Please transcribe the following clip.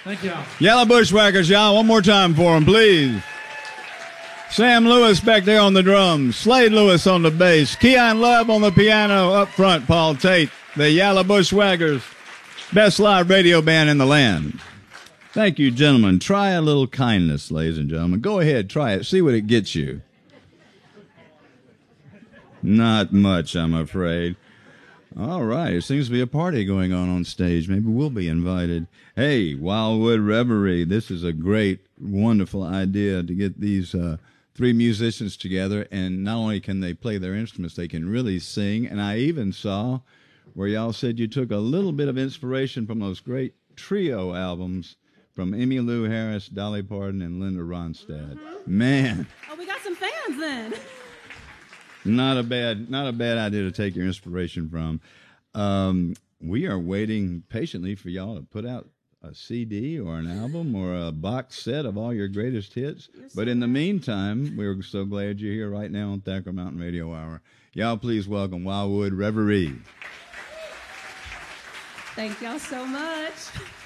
Thank y'all. Yellow Bushwhackers, y'all. One more time for them, please. Sam Lewis back there on the drums. Slade Lewis on the bass. Keon Love on the piano. Up front, Paul Tate. The Yellow Bushwhackers. Best live radio band in the land. Thank you, gentlemen. Try a little kindness, ladies and gentlemen. Go ahead, try it. See what it gets you. Not much, I'm afraid. All right, there seems to be a party going on stage. Maybe we'll be invited. Hey, Wildwood Reverie, this is a great, wonderful idea to get these three musicians together, and not only can they play their instruments, they can really sing. And I even saw where y'all said you took a little bit of inspiration from those great trio albums from Emmylou Harris, Dolly Parton, and Linda Ronstadt. Man. Oh, we got some fans then. Not a bad idea to take your inspiration from. We are waiting patiently for y'all to put out a CD or an album or a box set of all your greatest hits. But in the meantime, we're so glad you're here right now on Thacker Mountain Radio Hour. Y'all please welcome Wildwood Reverie. Thank y'all so much.